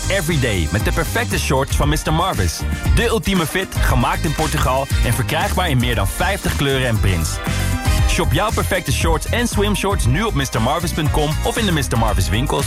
everyday met de perfecte shorts van Mr. Marvis. De ultieme fit, gemaakt in Portugal en verkrijgbaar in meer dan 50 kleuren en prints. Shop jouw perfecte shorts en swimshorts nu op mrmarvis.com of in de Mr. Marvis winkels.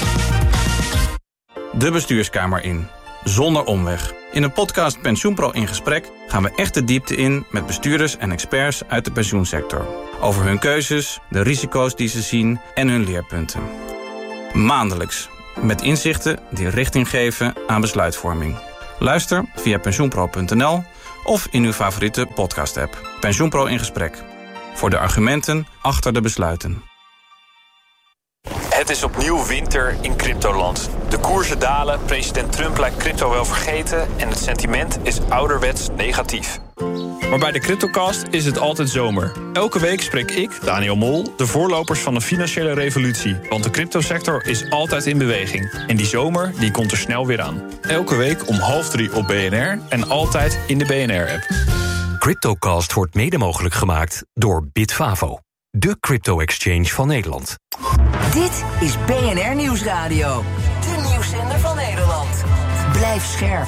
De bestuurskamer in, zonder omweg. In een podcast PensioenPro in gesprek gaan we echt de diepte in met bestuurders en experts uit de pensioensector. Over hun keuzes, de risico's die ze zien en hun leerpunten. Maandelijks, met inzichten die richting geven aan besluitvorming. Luister via pensioenpro.nl of in uw favoriete podcast-app. PensioenPro in gesprek. Voor de argumenten achter de besluiten. Het is opnieuw winter in cryptoland. De koersen dalen, president Trump lijkt crypto wel vergeten en het sentiment is ouderwets negatief. Maar bij de CryptoCast is het altijd zomer. Elke week spreek ik, Daniel Mol, de voorlopers van de financiële revolutie. Want de cryptosector is altijd in beweging. En die zomer die komt er snel weer aan. Elke week om 2:30 op BNR en altijd in de BNR-app. CryptoCast wordt mede mogelijk gemaakt door Bitfavo, de crypto-exchange van Nederland. Dit is BNR Nieuwsradio, de nieuwszender van Nederland. Blijf scherp.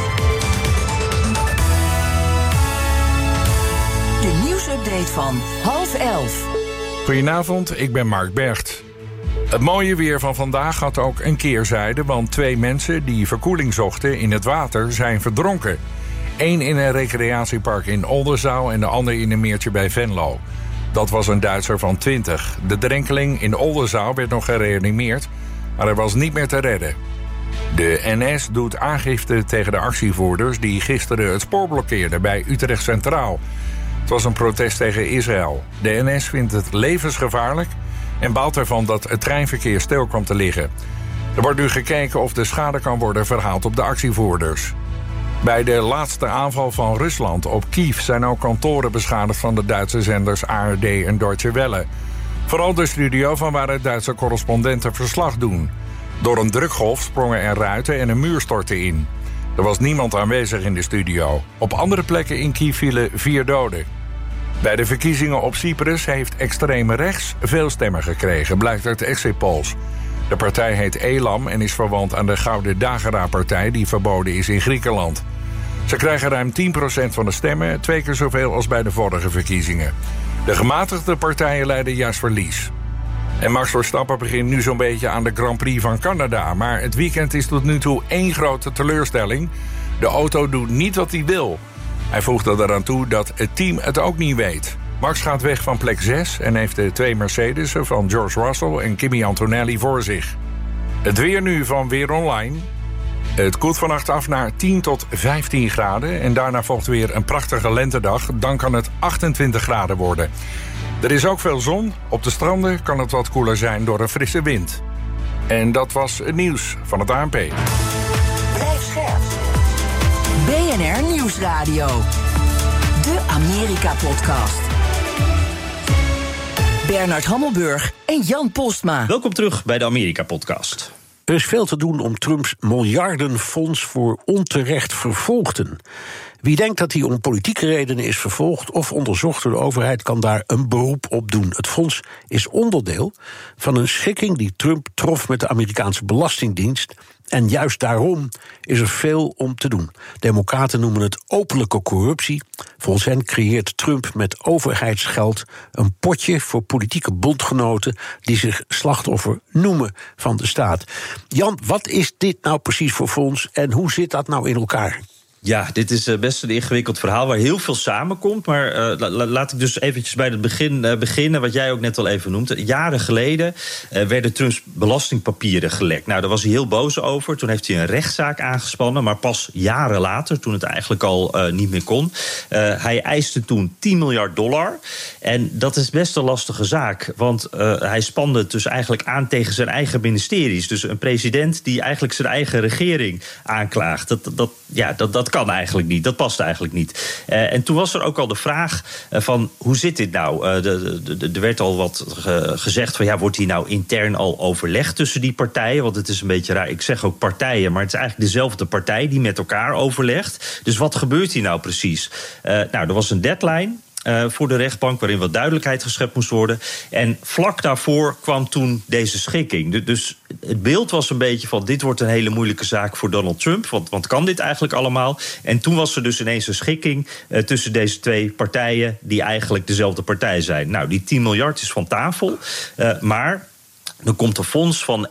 De nieuwsupdate van 10:30. Goedenavond, ik ben Mark Bergt. Het mooie weer van vandaag had ook een keerzijde, want 2 mensen die verkoeling zochten in het water zijn verdronken. 1 in een recreatiepark in Oldenzaal en de ander in een meertje bij Venlo. Dat was een Duitser van 20. De drenkeling in Oldenzaal werd nog gereanimeerd, maar hij was niet meer te redden. De NS doet aangifte tegen de actievoerders die gisteren het spoor blokkeerden bij Utrecht Centraal. Het was een protest tegen Israël. De NS vindt het levensgevaarlijk en baalt ervan dat het treinverkeer stil kwam te liggen. Er wordt nu gekeken of de schade kan worden verhaald op de actievoerders. Bij de laatste aanval van Rusland op Kiev zijn ook kantoren beschadigd van de Duitse zenders ARD en Deutsche Welle. Vooral de studio van waaruit Duitse correspondenten verslag doen. Door een drukgolf sprongen er ruiten en een muur stortte in. Er was niemand aanwezig in de studio. Op andere plekken in Kiev vielen 4 doden. Bij de verkiezingen op Cyprus heeft extreme rechts veel stemmen gekregen, blijkt uit de exit polls. De partij heet Elam en is verwant aan de Gouden Dageraadpartij die verboden is in Griekenland. Ze krijgen ruim 10% van de stemmen, 2 keer zoveel als bij de vorige verkiezingen. De gematigde partijen leiden juist verlies. En Max Verstappen begint nu zo'n beetje aan de Grand Prix van Canada. Maar het weekend is tot nu toe 1 grote teleurstelling. De auto doet niet wat hij wil. Hij voegde eraan toe dat het team het ook niet weet. Max gaat weg van plek 6 en heeft de 2 Mercedes'en van George Russell en Kimi Antonelli voor zich. Het weer nu van Weer Online. Het koelt vannacht af naar 10 tot 15 graden... en daarna volgt weer een prachtige lentedag. Dan kan het 28 graden worden. Er is ook veel zon. Op de stranden kan het wat koeler zijn door een frisse wind. En dat was het nieuws van het ANP. Blijf scherp. BNR Nieuwsradio. De Amerika-podcast. Bernard Hammelburg en Jan Postma. Welkom terug bij de Amerika-podcast. Er is veel te doen om Trumps miljardenfonds voor onterecht vervolgden. Wie denkt dat hij om politieke redenen is vervolgd of onderzocht door de overheid, kan daar een beroep op doen. Het fonds is onderdeel van een schikking die Trump trof met de Amerikaanse Belastingdienst. En juist daarom is er veel om te doen. Democraten noemen het openlijke corruptie. Volgens hen creëert Trump met overheidsgeld een potje voor politieke bondgenoten die zich slachtoffer noemen van de staat. Jan, wat is dit nou precies voor fonds en hoe zit dat nou in elkaar? Ja, dit is best een ingewikkeld verhaal waar heel veel samenkomt. Maar laat ik dus eventjes bij het begin beginnen, wat jij ook net al even noemt. Jaren geleden werden Trumps belastingpapieren gelekt. Nou, daar was hij heel boos over. Toen heeft hij een rechtszaak aangespannen. Maar pas jaren later, toen het eigenlijk al niet meer kon. Hij eiste toen $10 miljard. En dat is best een lastige zaak. Want hij spande het dus eigenlijk aan tegen zijn eigen ministeries. Dus een president die eigenlijk zijn eigen regering aanklaagt. Dat kan eigenlijk niet, dat past eigenlijk niet. En toen was er ook al de vraag van, hoe zit dit nou? Er werd al wat gezegd van, ja, wordt hier nou intern al overlegd tussen die partijen? Want het is een beetje raar, ik zeg ook partijen, maar het is eigenlijk dezelfde partij die met elkaar overlegt. Dus wat gebeurt hier nou precies? Er was een deadline. voor de rechtbank, waarin wat duidelijkheid geschept moest worden. En vlak daarvoor kwam toen deze schikking. Dus het beeld was een beetje van, dit wordt een hele moeilijke zaak voor Donald Trump, want kan dit eigenlijk allemaal? En toen was er dus ineens een schikking tussen deze twee partijen, die eigenlijk dezelfde partij zijn. Nou, die 10 miljard is van tafel, maar er komt een fonds van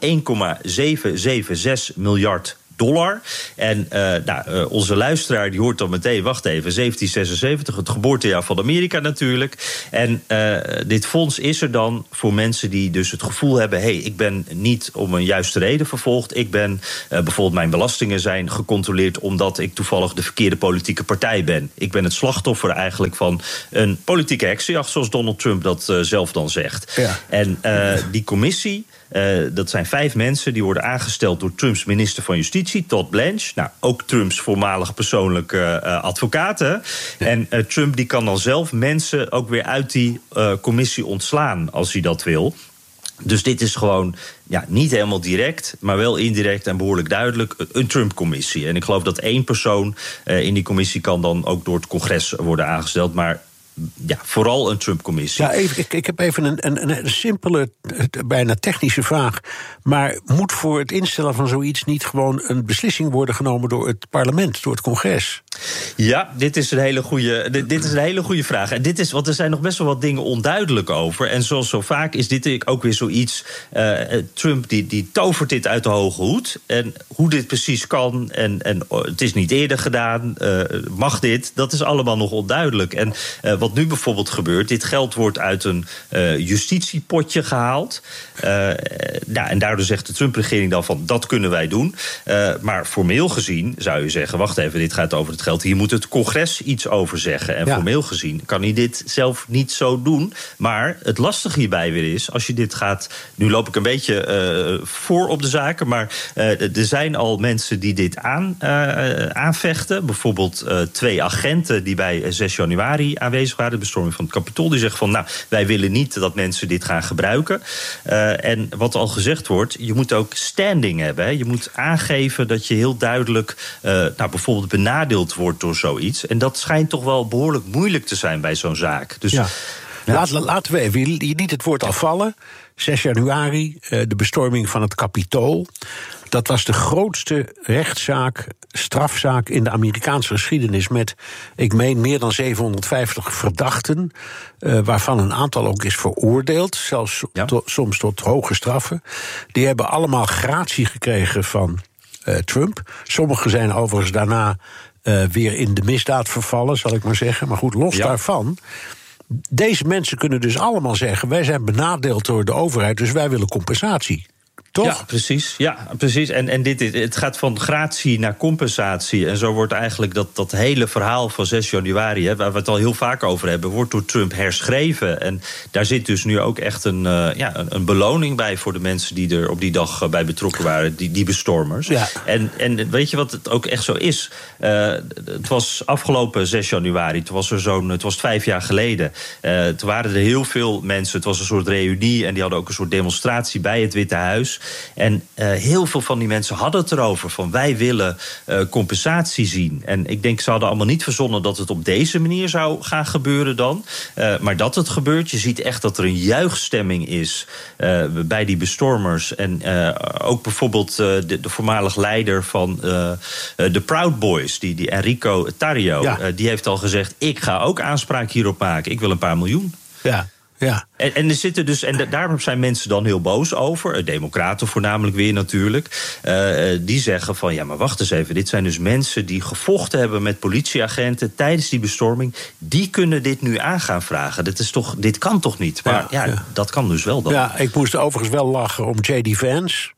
1,776 miljard dollar. En onze luisteraar die hoort dan meteen, wacht even, 1776, het geboortejaar van Amerika natuurlijk. En dit fonds is er dan voor mensen die dus het gevoel hebben, hey, ik ben niet om een juiste reden vervolgd. Ik ben bijvoorbeeld, mijn belastingen zijn gecontroleerd omdat ik toevallig de verkeerde politieke partij ben. Ik ben het slachtoffer eigenlijk van een politieke heksenjacht, zoals Donald Trump dat zelf dan zegt. Ja. En die commissie, dat zijn 5 mensen, die worden aangesteld door Trumps minister van Justitie, Todd Blanche. Nou, ook Trumps voormalig persoonlijke advocaat. Hè? En Trump die kan dan zelf mensen ook weer uit die commissie ontslaan, als hij dat wil. Dus dit is gewoon niet helemaal direct, maar wel indirect en behoorlijk duidelijk een Trump-commissie. En ik geloof dat 1 persoon in die commissie kan dan ook door het congres worden aangesteld, maar vooral een Trump-commissie. Ja, ik heb even een simpele, bijna technische vraag. Maar moet voor het instellen van zoiets niet gewoon een beslissing worden genomen door het parlement, door het congres? Ja, dit is een hele goede vraag. En want er zijn nog best wel wat dingen onduidelijk over. En zoals zo vaak is dit ook weer zoiets. Trump die tovert dit uit de hoge hoed. En hoe dit precies kan, en het is niet eerder gedaan, mag dit, dat is allemaal nog onduidelijk. En wat nu bijvoorbeeld gebeurt, dit geld wordt uit een justitiepotje gehaald. En daardoor zegt de Trump-regering dan van, dat kunnen wij doen. Maar formeel gezien zou je zeggen, wacht even, dit gaat over het geld. Hier moet het congres iets over zeggen. En formeel gezien kan hij dit zelf niet zo doen. Maar het lastige hierbij weer is, als je dit gaat, nu loop ik een beetje voor op de zaken, maar er zijn al mensen die dit aanvechten. Bijvoorbeeld 2 agenten die bij 6 januari aanwezig waren, de bestorming van het Capitool, die zeggen van, wij willen niet dat mensen dit gaan gebruiken. En wat al gezegd wordt, je moet ook standing hebben. Hè. Je moet aangeven dat je heel duidelijk bijvoorbeeld benadeeld wordt door zoiets. En dat schijnt toch wel behoorlijk moeilijk te zijn bij zo'n zaak. Dus, Laten we even, je liet het woord al vallen. 6 januari, de bestorming van het Capitool. Dat was de grootste strafzaak in de Amerikaanse geschiedenis, met, ik meen, meer dan 750 verdachten, waarvan een aantal ook is veroordeeld, zelfs soms tot hoge straffen. Die hebben allemaal gratie gekregen van Trump. Sommigen zijn overigens daarna weer in de misdaad vervallen, zal ik maar zeggen. Maar goed, los daarvan, deze mensen kunnen dus allemaal zeggen, wij zijn benadeeld door de overheid, dus wij willen compensatie. Toch? Ja, precies. En het gaat van gratie naar compensatie. En zo wordt eigenlijk dat hele verhaal van 6 januari... waar we het al heel vaak over hebben, wordt door Trump herschreven. En daar zit dus nu ook echt een beloning bij voor de mensen die er op die dag bij betrokken waren, die bestormers. Ja. En weet je wat het ook echt zo is? Het was afgelopen 6 januari, het was 5 jaar geleden. Toen waren er heel veel mensen, het was een soort reunie, en die hadden ook een soort demonstratie bij het Witte Huis. En heel veel van die mensen hadden het erover van, wij willen compensatie zien. En ik denk, ze hadden allemaal niet verzonnen dat het op deze manier zou gaan gebeuren dan. Maar dat het gebeurt, je ziet echt dat er een juichstemming is bij die bestormers. En ook bijvoorbeeld de voormalig leider van de Proud Boys, die Enrico Tarrio, die heeft al gezegd, ik ga ook aanspraak hierop maken. Ik wil een paar miljoen. Ja. Ja. En er zitten dus, en daarom zijn mensen dan heel boos over, democraten voornamelijk weer natuurlijk, die zeggen van, ja, maar wacht eens even, dit zijn dus mensen die gevochten hebben met politieagenten tijdens die bestorming, die kunnen dit nu aan gaan vragen. Dit kan toch niet? Maar dat kan dus wel dan. Ja, ik moest overigens wel lachen om J.D. Vance,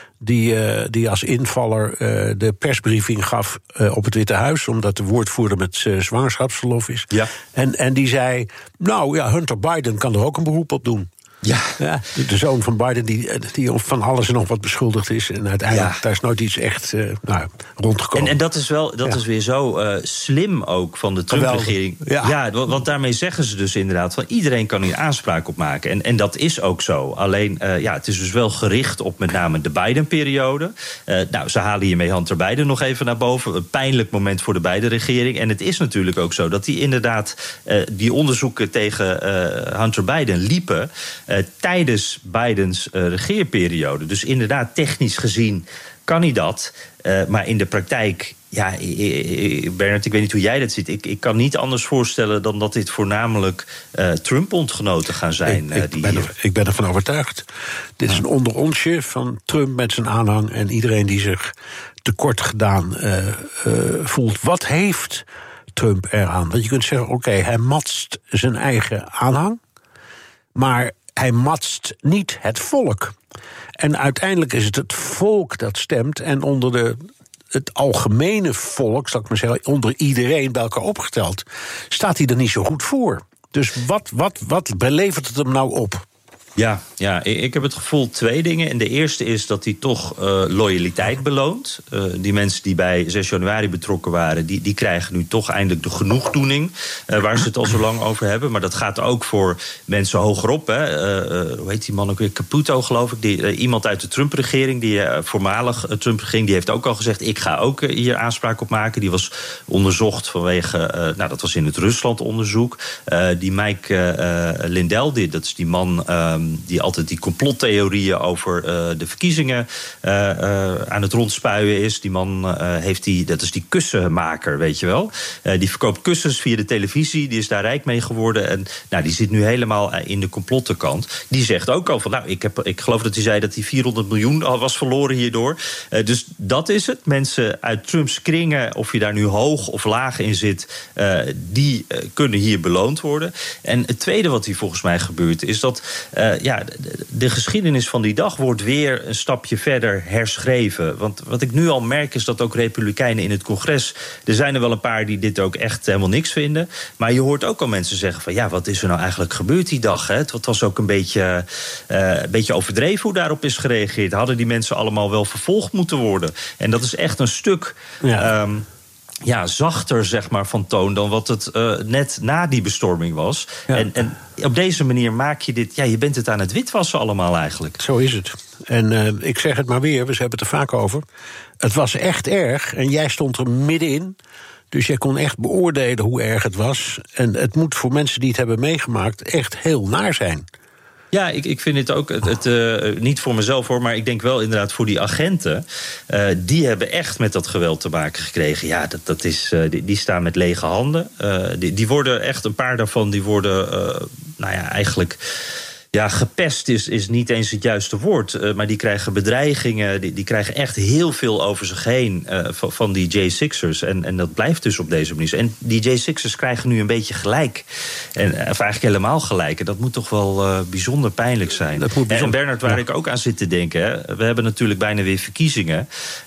die als invaller de persbriefing gaf op het Witte Huis, omdat de woordvoerder met zwangerschapsverlof is. Ja. En die zei, Hunter Biden kan er ook een beroep op doen. Ja, de zoon van Biden die van alles en nog wat beschuldigd is. En uiteindelijk daar is nooit iets echt rondgekomen. En dat is wel is weer zo slim ook van de Trump-regering. Ja, want daarmee zeggen ze dus inderdaad van iedereen kan hier aanspraak op maken. En dat is ook zo. Alleen, het is dus wel gericht op met name de Biden-periode. Ze halen hiermee Hunter Biden nog even naar boven. Een pijnlijk moment voor de Biden-regering. En het is natuurlijk ook zo dat die inderdaad die onderzoeken tegen Hunter Biden liepen tijdens Bidens regeerperiode. Dus inderdaad, technisch gezien kan hij dat. Maar in de praktijk, Bernard, ik weet niet hoe jij dat ziet. Ik kan niet anders voorstellen dan dat dit voornamelijk Trump-bondgenoten gaan zijn. Ik ben ervan overtuigd. Dit is een onderonsje van Trump met zijn aanhang en iedereen die zich tekort gedaan voelt. Wat heeft Trump eraan? Want je kunt zeggen, oké, hij matst zijn eigen aanhang, maar hij matst niet het volk. En uiteindelijk is het volk dat stemt. En onder het algemene volk, zal ik maar zeggen, onder iedereen bij elkaar opgeteld, staat hij er niet zo goed voor. Dus wat levert het hem nou op? Ja, ik heb het gevoel 2 dingen. En de eerste is dat hij toch loyaliteit beloont. Die mensen die bij 6 januari betrokken waren, die krijgen nu toch eindelijk de genoegdoening waar ze het al zo lang over hebben. Maar dat gaat ook voor mensen hogerop. Hoe heet die man ook weer? Caputo, geloof ik. Iemand uit de Trump-regering, die voormalig Trump-regering, die heeft ook al gezegd, ik ga ook hier aanspraak op maken. Die was onderzocht vanwege, dat was in het Rusland-onderzoek. Die Mike Lindell, dat is die man die altijd die complottheorieën over de verkiezingen aan het rondspuien is. Die man dat is die kussenmaker, weet je wel. Die verkoopt kussens via de televisie, die is daar rijk mee geworden. En die zit nu helemaal in de complottenkant. Die zegt ook al van, ik geloof dat hij zei dat hij 400 miljoen al was verloren hierdoor. Dus dat is het. Mensen uit Trumps kringen, of je daar nu hoog of laag in zit, die kunnen hier beloond worden. En het tweede wat hier volgens mij gebeurt, is dat de geschiedenis van die dag wordt weer een stapje verder herschreven. Want wat ik nu al merk is dat ook Republikeinen in het congres, er zijn er wel een paar die dit ook echt helemaal niks vinden. Maar je hoort ook al mensen zeggen van, wat is er nou eigenlijk gebeurd die dag? Hè? Het was ook een beetje overdreven hoe daarop is gereageerd. Hadden die mensen allemaal wel vervolgd moeten worden? En dat is echt een stuk zachter, zeg maar, van toon dan wat het net na die bestorming was. Ja. En op deze manier maak je dit, je bent het aan het witwassen allemaal eigenlijk. Zo is het. En ik zeg het maar weer, we hebben het er vaak over. Het was echt erg en jij stond er middenin. Dus jij kon echt beoordelen hoe erg het was. En het moet voor mensen die het hebben meegemaakt echt heel naar zijn. Ja, ik vind het ook, niet voor mezelf hoor, maar ik denk wel inderdaad voor die agenten. Die hebben echt met dat geweld te maken gekregen. Ja, dat is, die staan met lege handen. Die worden echt, een paar daarvan, die worden eigenlijk gepest is niet eens het juiste woord. Maar die krijgen bedreigingen. Die krijgen echt heel veel over zich heen van die J6'ers. En dat blijft dus op deze manier. En die J6'ers krijgen nu een beetje gelijk. Of eigenlijk helemaal gelijk. En dat moet toch wel bijzonder pijnlijk zijn. En Bernard, waar ik ook aan zit te denken, hè, we hebben natuurlijk bijna weer verkiezingen.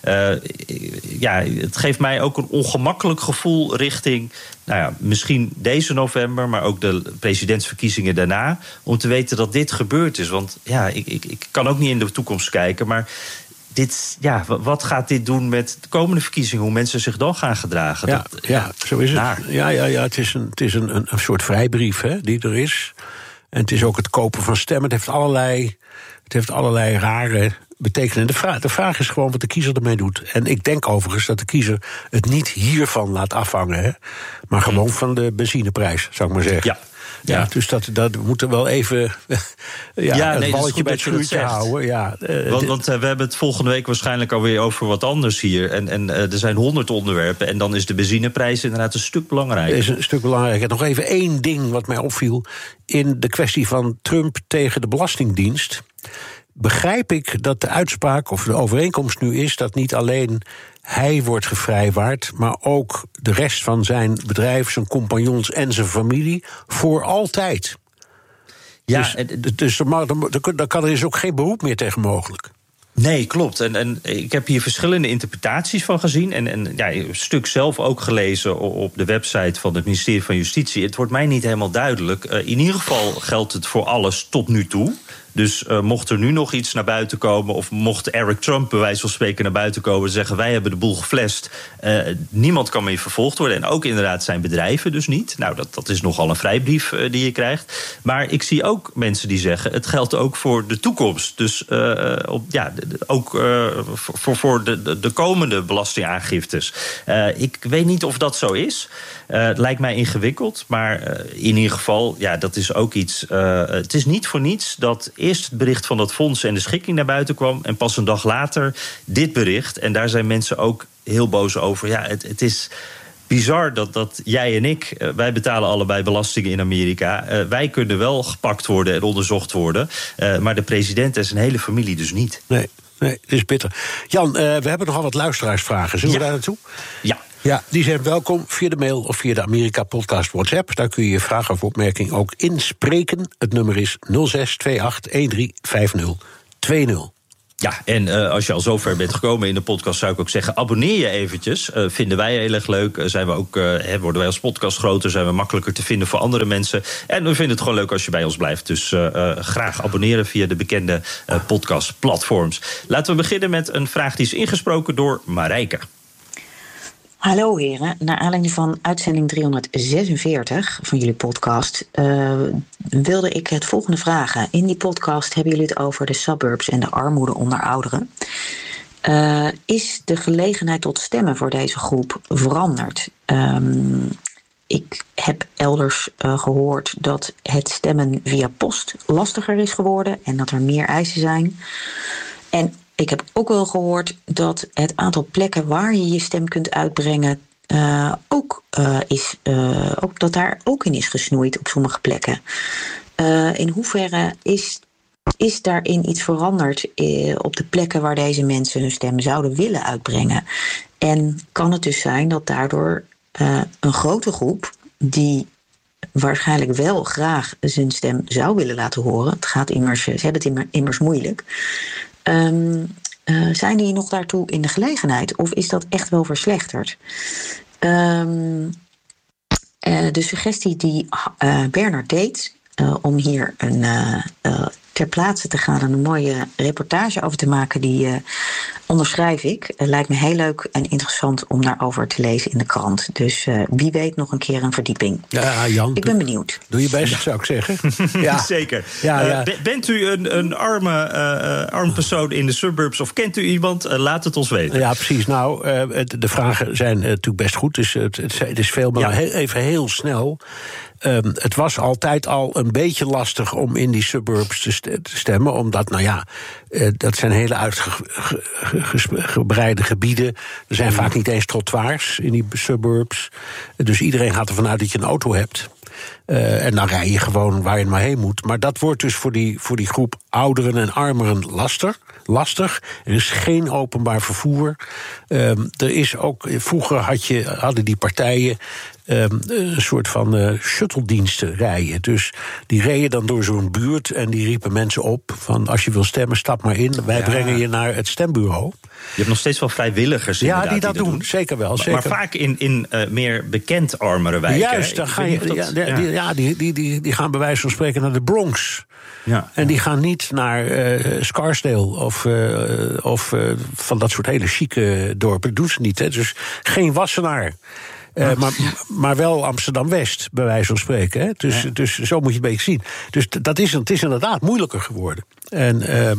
Het geeft mij ook een ongemakkelijk gevoel richting misschien deze november, maar ook de presidentsverkiezingen daarna, om te weten dat dit gebeurd is. Want ik kan ook niet in de toekomst kijken, maar wat gaat dit doen met de komende verkiezingen? Hoe mensen zich dan gaan gedragen? Zo is het. Het is een soort vrijbrief die er is. En het is ook het kopen van stemmen. Het heeft allerlei rare betekenen. De vraag is gewoon wat de kiezer ermee doet. En ik denk overigens dat de kiezer het niet hiervan laat afhangen, maar gewoon van de benzineprijs, zou ik maar zeggen. Ja, dus dat we moeten wel even het balletje bij het schuurtje houden. Want we hebben het volgende week waarschijnlijk alweer over wat anders hier. En er zijn 100 onderwerpen. En dan is de benzineprijs inderdaad een stuk belangrijker. Is een stuk belangrijker. Nog even één ding wat mij opviel. In de kwestie van Trump tegen de Belastingdienst begrijp ik dat de uitspraak of de overeenkomst nu is dat niet alleen hij wordt gevrijwaard, maar ook de rest van zijn bedrijf, zijn compagnons en zijn familie voor altijd. Ja, dus daar kan er dus ook geen beroep meer tegen mogelijk. Nee, klopt. En ik heb hier verschillende interpretaties van gezien. En een stuk zelf ook gelezen op de website van het ministerie van Justitie. Het wordt mij niet helemaal duidelijk. In ieder geval geldt het voor alles tot nu toe. Dus mocht er nu nog iets naar buiten komen, of mocht Eric Trump bij wijze van spreken naar buiten komen en zeggen wij hebben de boel geflasht, niemand kan meer vervolgd worden. En ook inderdaad zijn bedrijven dus niet. Nou, dat is nogal een vrijbrief die je krijgt. Maar ik zie ook mensen die zeggen het geldt ook voor de toekomst. Dus ook voor de komende belastingaangiftes. Ik weet niet of dat zo is. Het lijkt mij ingewikkeld, maar in ieder geval, dat is ook iets. Het is niet voor niets dat eerst het bericht van dat fonds en de schikking naar buiten kwam en pas een dag later dit bericht. En daar zijn mensen ook heel boos over. Ja, het is bizar dat jij en ik, wij betalen allebei belastingen in Amerika. Wij kunnen wel gepakt worden en onderzocht worden. Maar de president en zijn hele familie dus niet. Nee, het is bitter. Jan, we hebben nogal wat luisteraarsvragen. Zullen we daar naartoe? Ja, die zijn welkom via de mail of via de Amerika Podcast WhatsApp. Daar kun je je vraag of opmerking ook inspreken. Het nummer is 0628135020. Ja, en als je al zover bent gekomen in de podcast, zou ik ook zeggen, abonneer je eventjes. Vinden wij heel erg leuk. Zijn we ook, worden wij als podcast groter, zijn we makkelijker te vinden voor andere mensen. En we vinden het gewoon leuk als je bij ons blijft. Dus graag abonneren via de bekende podcastplatforms. Laten we beginnen met een vraag die is ingesproken door Marijke. Hallo heren, naar aanleiding van uitzending 346 van jullie podcast wilde ik het volgende vragen. In die podcast hebben jullie het over de suburbs en de armoede onder ouderen. Is de gelegenheid tot stemmen voor deze groep veranderd? Ik heb elders gehoord dat het stemmen via post lastiger is geworden en dat er meer eisen zijn. En ik heb ook wel gehoord dat het aantal plekken waar je je stem kunt uitbrengen ook dat daar ook in is gesnoeid op sommige plekken. In hoeverre is daarin iets veranderd op de plekken waar deze mensen hun stem zouden willen uitbrengen? En kan het dus zijn dat daardoor een grote groep die waarschijnlijk wel graag zijn stem zou willen laten horen, ze hebben het immers moeilijk, zijn die nog daartoe in de gelegenheid? Of is dat echt wel verslechterd? De suggestie die Bernard deed om hier ter plaatse te gaan en een mooie reportage over te maken, die onderschrijf ik. Lijkt me heel leuk en interessant om daarover te lezen in de krant. Dus wie weet nog een keer een verdieping. Ja, Jan, ik ben benieuwd. Doe je best, zou ik zeggen. Ja. Zeker. Ja. Bent u een arm persoon in de suburbs of kent u iemand? Laat het ons weten. Ja, precies. Nou, de vragen zijn natuurlijk best goed. Dus het is veel, maar even heel snel. Het was altijd al een beetje lastig om in die suburbs te stemmen. Omdat, dat zijn hele uitgebreide gebieden. Er zijn vaak niet eens trottoirs in die suburbs. Dus iedereen gaat ervan uit dat je een auto hebt. En dan rij je gewoon waar je maar heen moet. Maar dat wordt dus voor die groep ouderen en armeren lastig. Er is geen openbaar vervoer. Er is ook, vroeger hadden die partijen een soort van shuttlediensten rijden. Dus die reden dan door zo'n buurt en die riepen mensen op van als je wil stemmen, stap maar in. Wij brengen je naar het stembureau. Je hebt nog steeds wel vrijwilligers die dat doen. Zeker wel. Zeker. Maar vaak in meer bekend armere wijken. Juist, dan ga je, die gaan bij wijze van spreken naar de Bronx. Ja. En die gaan niet naar Scarsdale of van dat soort hele chique dorpen. Dat doen ze niet. Hè. Dus geen Wassenaar. Maar wel Amsterdam-West, bij wijze van spreken. Hè. Dus zo moet je het een beetje zien. Dus het is inderdaad moeilijker geworden. En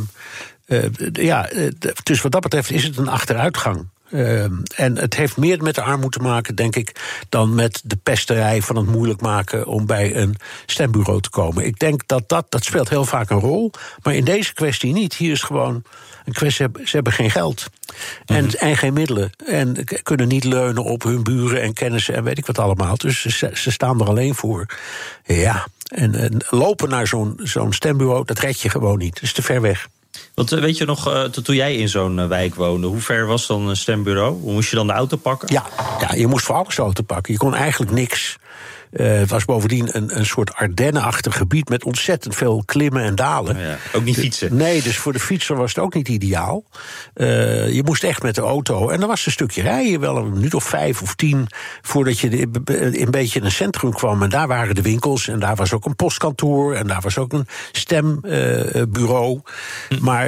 dus wat dat betreft is het een achteruitgang. En het heeft meer met de armoede te maken, denk ik, dan met de pesterij van het moeilijk maken om bij een stembureau te komen. Ik denk dat speelt heel vaak een rol, maar in deze kwestie niet. Hier is gewoon een kwestie, ze hebben geen geld en geen middelen en kunnen niet leunen op hun buren en kennissen en weet ik wat allemaal. Dus ze staan er alleen voor. Ja, en lopen naar zo'n stembureau, dat red je gewoon niet. Dat is te ver weg. Want weet je nog, toen jij in zo'n wijk woonde, hoe ver was dan een stembureau? Hoe moest je dan de auto pakken? Ja, je moest voor alles de auto pakken. Je kon eigenlijk niks Het was bovendien een soort Ardennenachtig gebied met ontzettend veel klimmen en dalen. Ja, ook niet fietsen. Nee, dus voor de fietser was het ook niet ideaal. Je moest echt met de auto. En dan was een stukje rijden, wel een minuut of 5 of 10... voordat je een beetje in een centrum kwam. En daar waren de winkels en daar was ook een postkantoor... en daar was ook een stembureau. Maar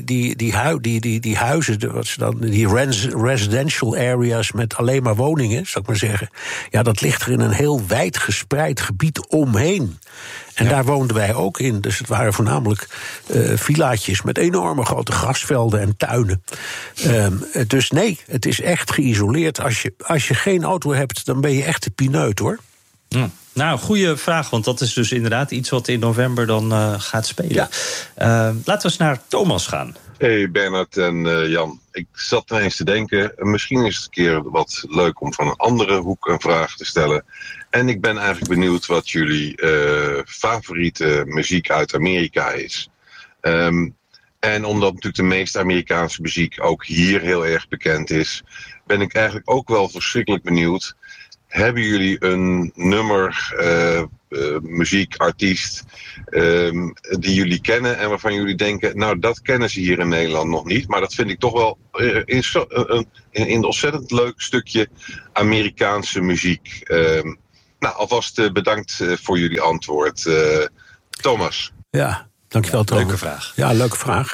die huizen, wat ze dan, die residential areas met alleen maar woningen, zou ik maar zeggen... ja, dat ligt er in een heel wijd gespreid gebied omheen. En daar woonden wij ook in. Dus het waren voornamelijk villaatjes met enorme grote grasvelden en tuinen. Dus nee, het is echt geïsoleerd. Als je geen auto hebt, dan ben je echt de pineut, hoor. Ja. Nou, goede vraag, want dat is dus inderdaad iets wat in november dan gaat spelen. Ja. Laten we eens naar Thomas gaan. Hey Bernard en Jan. Ik zat ineens te denken, misschien is het een keer wat leuk om van een andere hoek een vraag te stellen. En ik ben eigenlijk benieuwd wat jullie favoriete muziek uit Amerika is. En omdat natuurlijk de meeste Amerikaanse muziek ook hier heel erg bekend is, ben ik eigenlijk ook wel verschrikkelijk benieuwd. Hebben jullie een nummer, muziekartiest, die jullie kennen en waarvan jullie denken, nou dat kennen ze hier in Nederland nog niet, maar dat vind ik toch wel een ontzettend leuk stukje Amerikaanse muziek. Nou, alvast bedankt voor jullie antwoord. Thomas. Ja, dankjewel Thomas. Leuke vraag. Ja, leuke vraag.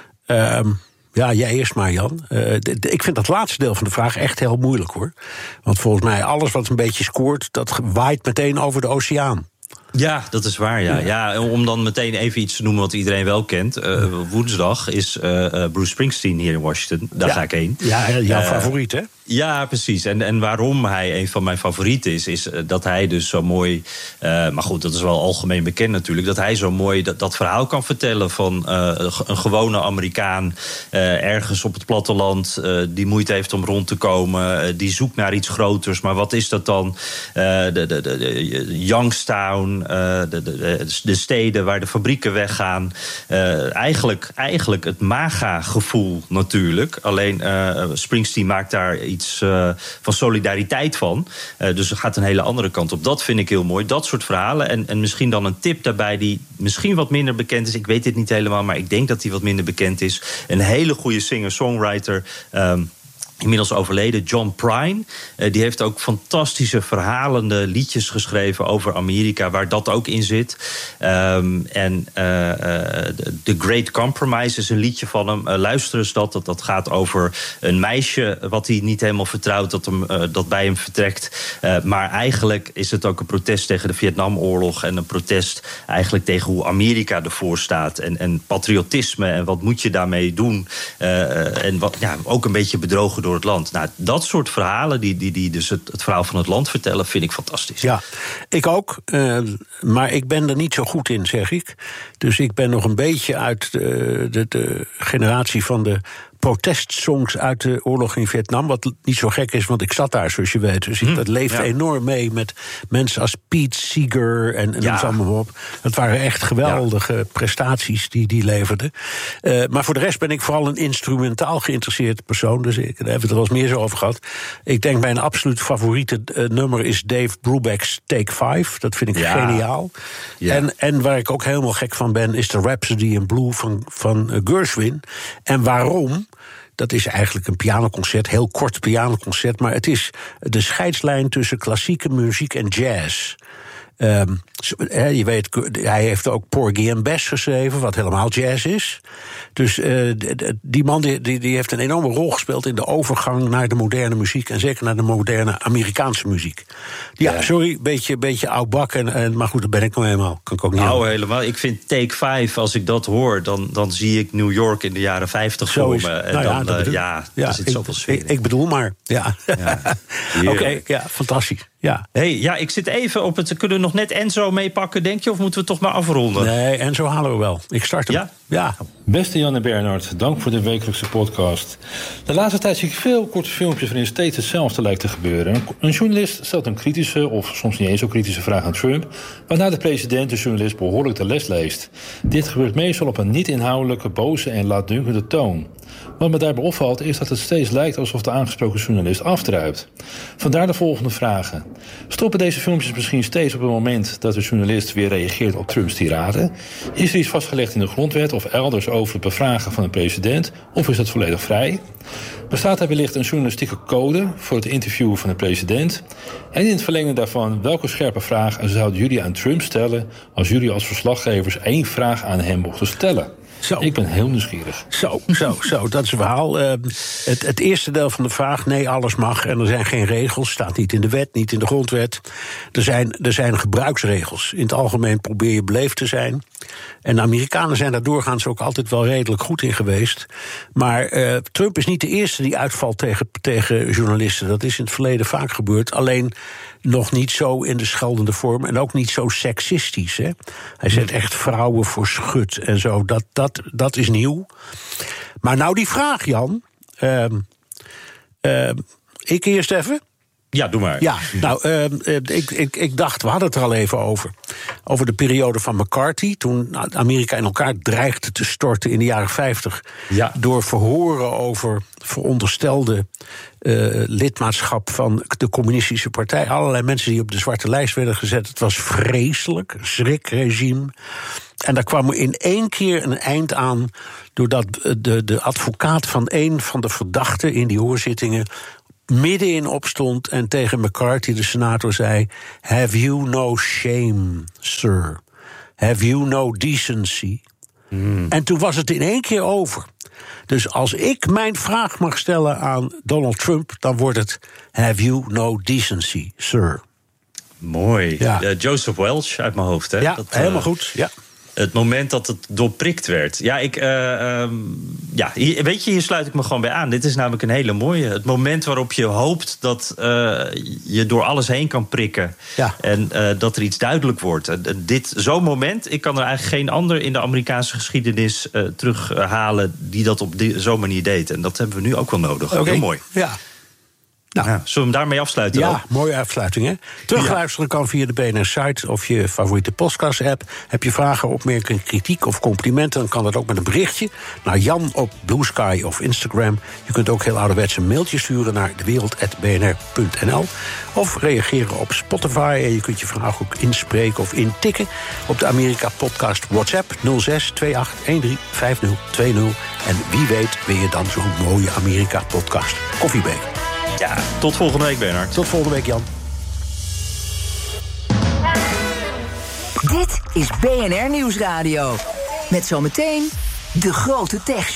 Ja, jij eerst maar, Jan. Ik vind dat laatste deel van de vraag echt heel moeilijk, hoor. Want volgens mij, alles wat een beetje scoort, dat waait meteen over de oceaan. Ja, dat is waar, ja. Om dan meteen even iets te noemen wat iedereen wel kent. Woensdag is Bruce Springsteen hier in Washington. Daar ga ik heen. Ja, jouw favoriet, hè? Ja, precies. En waarom hij een van mijn favorieten is dat hij dus zo mooi... maar goed, dat is wel algemeen bekend natuurlijk... dat hij zo mooi dat verhaal kan vertellen van een gewone Amerikaan... ergens op het platteland die moeite heeft om rond te komen... die zoekt naar iets groters, maar wat is dat dan? De Youngstown, de steden waar de fabrieken weggaan. Eigenlijk het MAGA-gevoel natuurlijk. Alleen Springsteen maakt daar iets van solidariteit van. Dus het gaat een hele andere kant op. Dat vind ik heel mooi. Dat soort verhalen. En misschien dan een tip daarbij die misschien wat minder bekend is. Ik weet dit niet helemaal, maar ik denk dat die wat minder bekend is. Een hele goede singer-songwriter... inmiddels overleden, John Prine. Die heeft ook fantastische verhalende liedjes geschreven over Amerika, waar dat ook in zit. The Great Compromise is een liedje van hem. Luister eens dat gaat over een meisje wat hij niet helemaal vertrouwt, dat bij hem vertrekt. Maar eigenlijk is het ook een protest tegen de Vietnamoorlog en een protest eigenlijk tegen hoe Amerika ervoor staat. En patriotisme en wat moet je daarmee doen. En ook een beetje bedrogen door het land. Nou, dat soort verhalen, die dus het verhaal van het land vertellen, vind ik fantastisch. Ja, ik ook. Maar ik ben er niet zo goed in, zeg ik. Dus ik ben nog een beetje uit de generatie van de protestsongs uit de oorlog in Vietnam. Wat niet zo gek is, want ik zat daar, zoals je weet. Dus dat leefde enorm mee met mensen als Pete Seeger en noem ze allemaal op. Dat waren echt geweldige prestaties die leverden. Maar voor de rest ben ik vooral een instrumentaal geïnteresseerde persoon. Dus ik heb het er wel eens meer zo over gehad. Ik denk mijn absoluut favoriete nummer is Dave Brubeck's Take 5. Dat vind ik geniaal. Ja. En waar ik ook helemaal gek van ben, is de Rhapsody in Blue van Gershwin. En waarom? Dat is eigenlijk een pianoconcert, heel kort pianoconcert, maar het is de scheidslijn tussen klassieke muziek en jazz. Je weet, hij heeft ook Porgy and Bess geschreven, wat helemaal jazz is. Dus die man die heeft een enorme rol gespeeld in de overgang naar de moderne muziek, en zeker naar de moderne Amerikaanse muziek. Ja, sorry, beetje oudbak, maar goed, dat ben ik nou eenmaal. Kan ik ook niet helemaal. Ik vind Take 5, als ik dat hoor, dan zie ik New York in de jaren 50 voor me. En er zit zoveel sfeer. Ik bedoel maar, ja. Oké, fantastisch. Ja. Ik zit even op het... Kunnen we nog net Enzo meepakken, denk je? Of moeten we toch maar afronden? Nee, Enzo halen we wel. Ik start hem. Ja. Beste Jan en Bernard, dank voor de wekelijkse podcast. De laatste tijd zie ik veel korte filmpjes waarin steeds hetzelfde lijkt te gebeuren. Een journalist stelt een kritische, of soms niet eens zo kritische vraag aan Trump, waarna de president de journalist behoorlijk de les leest. Dit gebeurt meestal op een niet-inhoudelijke, boze en laatdunkende toon. Wat me daarbij opvalt is dat het steeds lijkt alsof de aangesproken journalist afdruipt. Vandaar de volgende vragen. Stoppen deze filmpjes misschien steeds op het moment dat de journalist weer reageert op Trumps tirade? Is er iets vastgelegd in de grondwet of elders over het bevragen van een president? Of is dat volledig vrij? Bestaat er wellicht een journalistieke code voor het interviewen van de president? En in het verlengde daarvan, welke scherpe vragen zouden jullie aan Trump stellen als jullie als verslaggevers 1 vraag aan hem mochten stellen? Zo. Ik ben heel nieuwsgierig. Zo, dat is het verhaal. Het eerste deel van de vraag, nee, alles mag. En er zijn geen regels, staat niet in de wet, niet in de grondwet. Er zijn gebruiksregels. In het algemeen probeer je beleefd te zijn. En de Amerikanen zijn daar doorgaans ook altijd wel redelijk goed in geweest. Maar Trump is niet de eerste die uitvalt tegen journalisten. Dat is in het verleden vaak gebeurd. Alleen nog niet zo in de scheldende vorm en ook niet zo seksistisch. Hè? Hij zet echt vrouwen voor schut en zo. Dat is nieuw. Maar nou die vraag, Jan. Ik eerst even? Ja, doe maar. Ja, nou, ik dacht, we hadden het er al even over. Over de periode van McCarthy, toen Amerika in elkaar dreigde te storten in de jaren 50... Ja. Door verhoren over veronderstelde lidmaatschap van de communistische partij. Allerlei mensen die op de zwarte lijst werden gezet. Het was vreselijk, een schrikregime. En daar kwam er in 1 keer een eind aan, doordat de advocaat van een van de verdachten in die hoorzittingen middenin opstond en tegen McCarthy, de senator, zei: "Have you no shame, sir? Have you no decency?" En toen was het in 1 keer over. Dus als ik mijn vraag mag stellen aan Donald Trump, dan wordt het: "Have you no decency, sir?" Mooi. Ja. Joseph Welch uit mijn hoofd, hè? Ja, dat, helemaal goed. Ja. Het moment dat het doorprikt werd. Ja, weet je, hier sluit ik me gewoon bij aan. Dit is namelijk een hele mooie. Het moment waarop je hoopt dat je door alles heen kan prikken. Ja. En dat er iets duidelijk wordt. Zo'n moment, ik kan er eigenlijk geen ander in de Amerikaanse geschiedenis terughalen die dat op zo'n manier deed. En dat hebben we nu ook wel nodig. Okay. Heel mooi. Ja. Nou, zullen we hem daarmee afsluiten? Ja, dan? mooie afsluiting, hè? Terugluisteren kan via de BNR-site of je favoriete podcast-app. Heb je vragen, opmerkingen, kritiek of complimenten, dan kan dat ook met een berichtje naar Jan op Blue Sky of Instagram. Je kunt ook heel ouderwets een mailtje sturen naar dewereld@bnr.nl of reageren op Spotify. En je kunt je vraag ook inspreken of intikken op de Amerika-podcast WhatsApp 06 28 13 50 20. En wie weet ben je dan zo'n mooie Amerika-podcast koffiebeker. Ja, tot volgende week, Bernard. Tot volgende week, Jan. Dit is BNR Nieuwsradio. Met zometeen de grote techshow.